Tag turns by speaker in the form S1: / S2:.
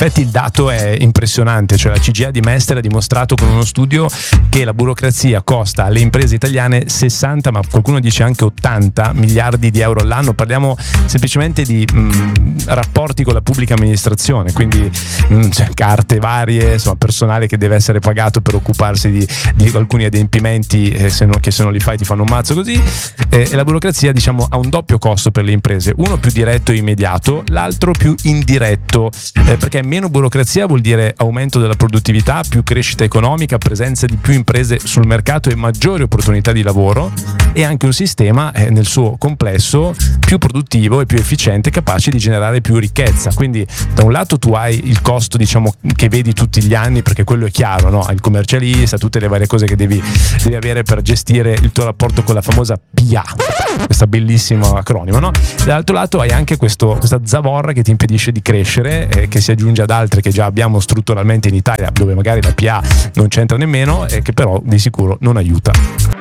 S1: effetti il dato è impressionante, cioè la CGIA di Mestre ha dimostrato con uno studio che la burocrazia costa alle imprese italiane 60, ma qualcuno dice anche 80 miliardi di euro all'anno. Parliamo semplicemente di rapporti con la pubblica amministrazione, quindi carte varie, insomma, personale che deve essere pagato per occuparsi di alcuni adempimenti, che se non li fai ti fanno un mazzo così, e la burocrazia, diciamo, ha un doppio costo per le imprese, uno più diretto e immediato, l'altro più indiretto, perché meno burocrazia vuol dire aumento della produttività, più crescita economica, presenza di più imprese sul mercato e maggiori opportunità di lavoro, e anche un sistema nel suo complesso più produttivo e più efficiente, capace di generare più ricchezza. Quindi da un lato tu hai il costo, diciamo, che vedi tutti gli anni, perché quello è chiaro, no? Il commercialista, tutte le varie cose che devi avere per gestire il tuo rapporto con la famosa PA, questa bellissima acronimo, no? Dall'altro lato hai anche questa zavorra che ti impedisce di crescere, che si aggiunge ad altre che già abbiamo strutturalmente in Italia, dove magari la PA non c'entra nemmeno, e che però di sicuro non aiuta.